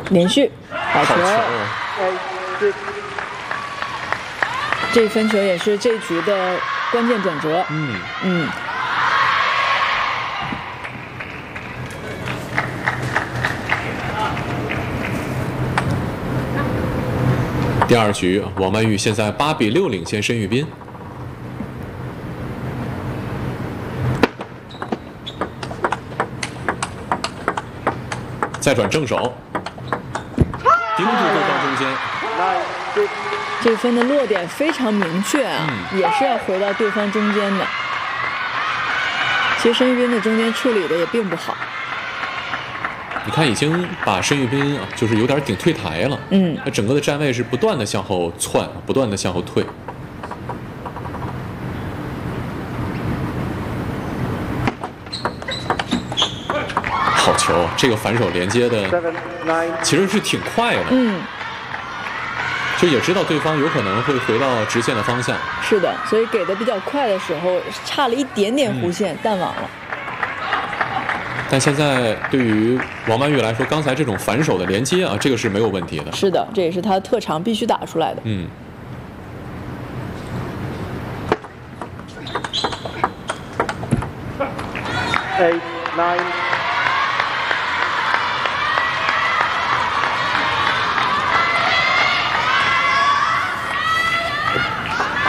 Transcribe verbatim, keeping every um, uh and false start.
连续好球。这分球也是这局的关键转折。 嗯嗯。 第二局，王曼玉现在八比六领先申玉斌。再转正手，盯住对方中间。 这分的落点非常明确啊，嗯、也是要回到对方中间的。其实申玉斌的中间处理的也并不好。 你看，已经把申玉斌啊，就是有点顶退台了。 嗯， 那整个的站位是不断的向后窜，不断的向后退。好球！这个反手连接的其实是挺快的。 嗯， 就也知道对方有可能会回到直线的方向。 是的，所以给的比较快的时候，差了一点点弧线，嗯、淡网了。 但现在对于王曼玉来说，刚才这种反手的连接啊，这个是没有问题的。 是的，这也是他的特长，必须打出来的。 嗯。 Eight, nine.